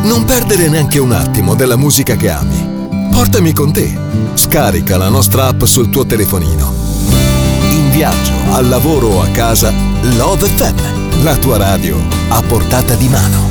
Non perdere neanche un attimo della musica che ami. Portami con te. Scarica la nostra app sul tuo telefonino. In viaggio, al lavoro o a casa, Love FM, la tua radio a portata di mano.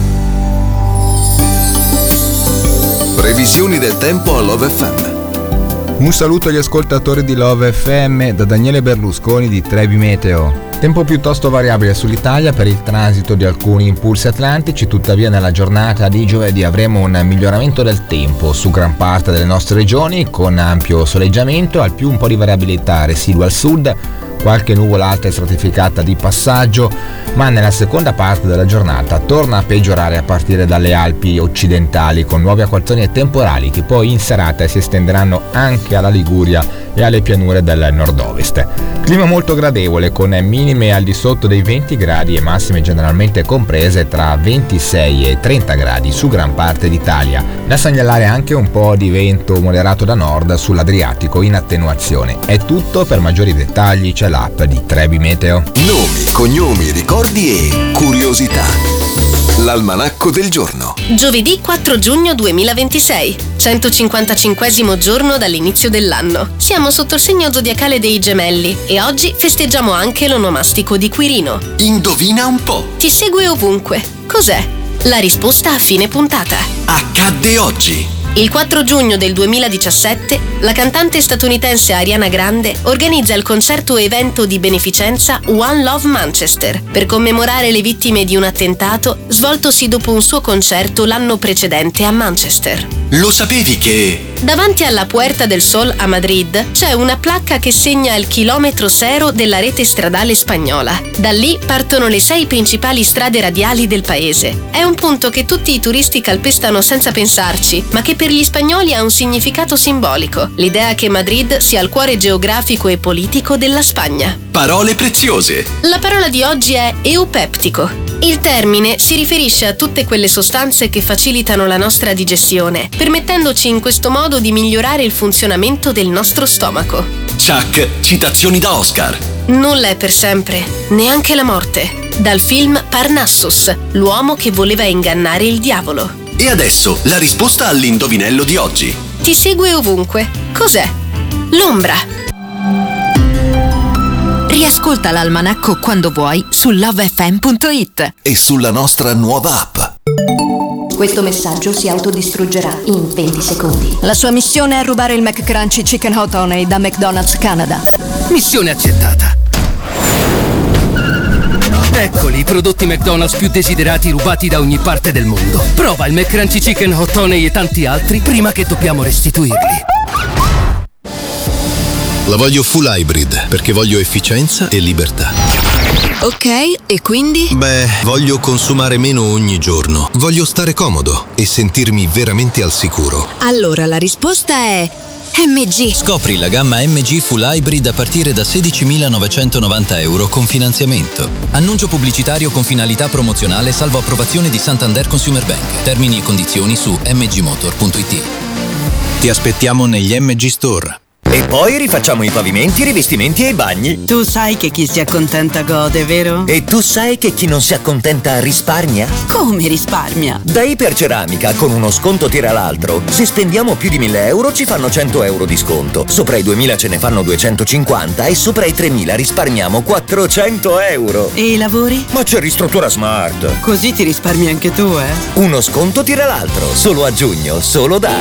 Previsioni del tempo a Love FM. Un saluto agli ascoltatori di Love FM da Daniele Berlusconi di Trebi Meteo. Tempo piuttosto variabile sull'Italia per il transito di alcuni impulsi atlantici, tuttavia nella giornata di giovedì avremo un miglioramento del tempo su gran parte delle nostre regioni con ampio soleggiamento, al più un po' di variabilità residua al sud, qualche nuvola alta e stratificata di passaggio, ma nella seconda parte della giornata torna a peggiorare a partire dalle Alpi occidentali con nuove acquazzoni e temporali che poi in serata si estenderanno anche alla Liguria e alle pianure del nord-ovest. Clima molto gradevole con minime al di sotto dei 20 gradi e massime generalmente comprese tra 26 e 30 gradi su gran parte d'Italia. Da segnalare anche un po' di vento moderato da nord sull'Adriatico in attenuazione. È tutto, per maggiori dettagli c'è l'app di Trebi Meteo. Nomi, cognomi, ricordi e curiosità. L'almanacco del giorno. Giovedì 4 giugno 2026, 155esimo giorno dall'inizio dell'anno. Siamo sotto il segno zodiacale dei Gemelli e oggi festeggiamo anche l'onomastico di Quirino. Indovina un po'. Ti segue ovunque. Cos'è? La risposta a fine puntata. Accadde oggi. Il 4 giugno del 2017, la cantante statunitense Ariana Grande organizza il concerto evento di beneficenza One Love Manchester per commemorare le vittime di un attentato svoltosi dopo un suo concerto l'anno precedente a Manchester. Lo sapevi che... Davanti alla Puerta del Sol a Madrid c'è una placca che segna il chilometro zero della rete stradale spagnola. Da lì partono le 6 principali strade radiali del paese. È un punto che tutti i turisti calpestano senza pensarci, ma che per gli spagnoli ha un significato simbolico: l'idea che Madrid sia il cuore geografico e politico della Spagna. Parole preziose. La parola di oggi è eupeptico. Il termine si riferisce a tutte quelle sostanze che facilitano la nostra digestione, permettendoci in questo modo di migliorare il funzionamento del nostro stomaco. Chuck, citazioni da Oscar. Nulla è per sempre, neanche la morte. Dal film Parnassus, l'uomo che voleva ingannare il diavolo. E adesso la risposta all'indovinello di oggi. Ti segue ovunque. Cos'è? L'ombra. Riascolta l'almanacco quando vuoi su lovefm.it e sulla nostra nuova app. Questo messaggio si autodistruggerà in 20 secondi. La sua missione è rubare il McCrunchy Chicken Hot Honey da McDonald's Canada. Missione accettata. Eccoli i prodotti McDonald's più desiderati rubati da ogni parte del mondo. Prova il McCrunchy Chicken Hot Honey e tanti altri prima che dobbiamo restituirli. La voglio full hybrid perché voglio efficienza e libertà. Ok, e quindi? Beh, voglio consumare meno ogni giorno. Voglio stare comodo e sentirmi veramente al sicuro. Allora la risposta è MG. Scopri la gamma MG Full Hybrid a partire da €16.990 con finanziamento. Annuncio pubblicitario con finalità promozionale salvo approvazione di Santander Consumer Bank. Termini e condizioni su mgmotor.it. Ti aspettiamo negli MG Store. E poi rifacciamo i pavimenti, i rivestimenti e i bagni. Tu sai che chi si accontenta gode, vero? E tu sai che chi non si accontenta risparmia? Come risparmia? Da Iperceramica, con uno sconto tira l'altro. Se spendiamo più di €1.000 ci fanno €100 di sconto. Sopra i 2.000 ce ne fanno 250 e sopra i 3.000 risparmiamo €400. E i lavori? Ma c'è Ristruttura Smart. Così ti risparmi anche tu, eh? Uno sconto tira l'altro. Solo a giugno, solo da